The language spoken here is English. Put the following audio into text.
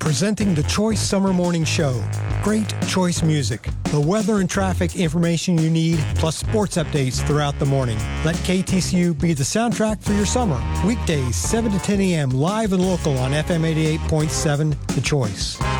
presenting the Choice Summer Morning Show. Great Choice music, the weather and traffic information you need, plus sports updates throughout the morning. Let KTCU be the soundtrack for your summer. Weekdays, 7 to 10 a.m., live and local on FM 88.7, The Choice.